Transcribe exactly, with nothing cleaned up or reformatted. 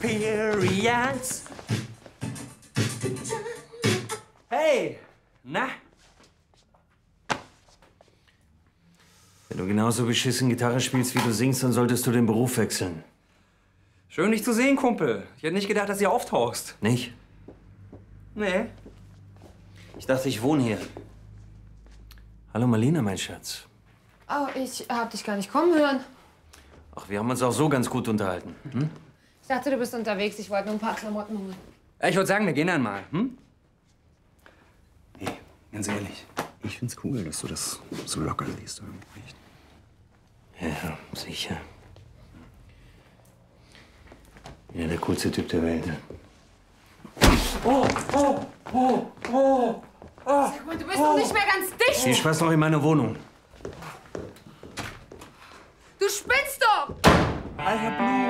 Experience. Hey, na? Wenn du genauso beschissen Gitarre spielst, wie du singst, dann solltest du den Beruf wechseln. Schön, dich zu sehen, Kumpel. Ich hätte nicht gedacht, dass du hier auftauchst. Nicht? Nee. Ich dachte, ich wohne hier. Hallo Marlene, mein Schatz. Oh, ich hab dich gar nicht kommen hören. Ach, wir haben uns auch so ganz gut unterhalten. Hm? Ich dachte, du bist unterwegs. Ich wollte nur ein paar Klamotten holen. Ich würde sagen, wir gehen dann mal. Hm? Hey, ganz ehrlich, ich find's cool, dass du das so locker liest irgendwie nicht. Ja, sicher. Ja, der coolste Typ der Welt. Ne? Oh, oh, oh, oh, oh. Sag mal, du bist oh. doch nicht mehr ganz dicht. Viel Spaß noch in meiner Wohnung. Du spinnst doch! I have blue